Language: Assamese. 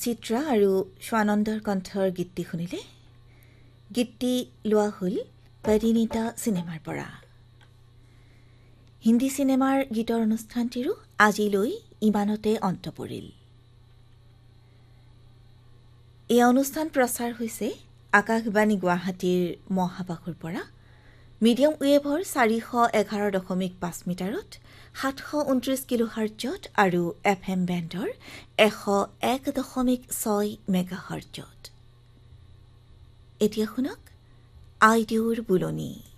চিত্ৰা আৰু স্বানন্দৰ কণ্ঠৰ গীতটি শুনিলে। গীতটি লোৱা হ'ল পৰিণীতা চিনেমাৰ পৰা। হিন্দী চিনেমাৰ গীতৰ অনুষ্ঠানটিৰো আজিলৈ ইমানতে অন্ত পৰিল। এই অনুষ্ঠান প্ৰচাৰ হৈছে আকাশবাণী গুৱাহাটীৰ মহাবাসুৰ পৰা মিডিয়াম ৱেভৰ 411.5 মিটাৰত 729 কিলোহাৰ্টজত আৰু FM বেণ্ডৰ 101.6 মেগাহাৰ্টজত। এতিয়া শুনক আইদেউৰ বুলনি।